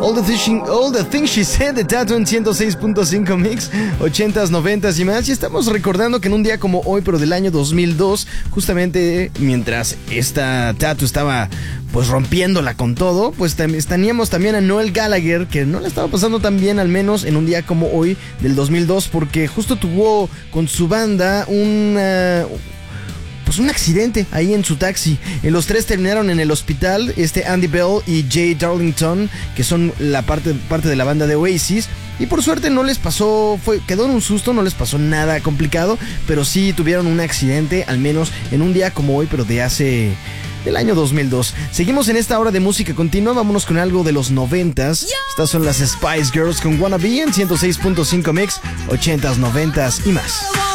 All the Things She Said de Tattoo en 106.5 Mix, 80s, 90s y más. Y estamos recordando que en un día como hoy, pero del año 2002, justamente mientras esta Tattoo estaba pues rompiéndola con todo, pues teníamos también a Noel Gallagher, que no le estaba pasando tan bien, al menos en un día como hoy del 2002, porque justo tuvo con su banda un accidente ahí en su taxi. Los tres terminaron en el hospital, Andy Bell y Jay Darlington, que son la parte de la banda de Oasis. Y por suerte no les pasó, quedó en un susto, no les pasó nada complicado, pero sí tuvieron un accidente, al menos en un día como hoy, pero del año 2002. Seguimos en esta hora de música continua, vámonos con algo de los 90s. Estas son las Spice Girls con Wanna Be en 106.5 Mix, 80s, 90s y más.